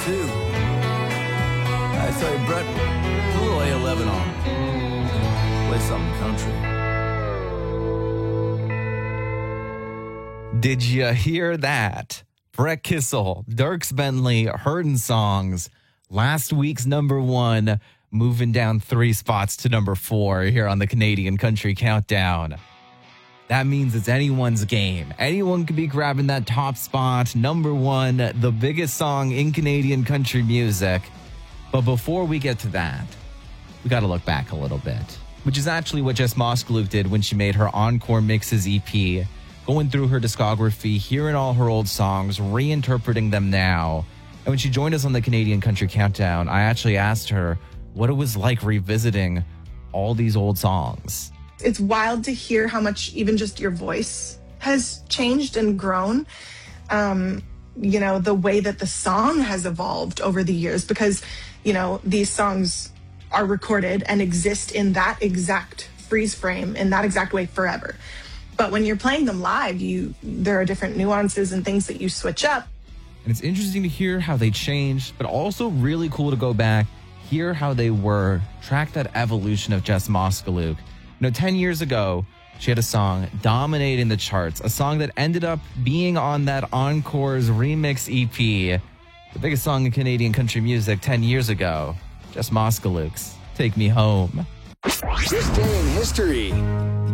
too. I tell you, Brett, put a little A11 on. Play something country. Did you hear that? Brett Kissel, Dierks Bentley, Hurtin' Songs, last week's number one, moving down 3 spots to number 4 here on the Canadian Country Countdown. That means it's anyone's game. Anyone could be grabbing that top spot, number 1, the biggest song in Canadian country music. But before we get to that, we got to look back a little bit, which is actually what Jess Moskalouk did when she made her Encore Mixes EP, going through her discography, hearing all her old songs, reinterpreting them now. And when she joined us on the Canadian Country Countdown, I actually asked her what it was like revisiting all these old songs. It's wild to hear how much even just your voice has changed and grown. The way that the song has evolved over the years, because, these songs are recorded and exist in that exact freeze frame, in that exact way forever. But when you're playing them live, there are different nuances and things that you switch up. And it's interesting to hear how they changed, but also really cool to go back, hear how they were, track that evolution of Jess Moskalouk. 10 years ago, she had a song dominating the charts, a song that ended up being on that Encore's remix EP, the biggest song in Canadian country music 10 years ago, Jess Moskalouk's Take Me Home. This day in history.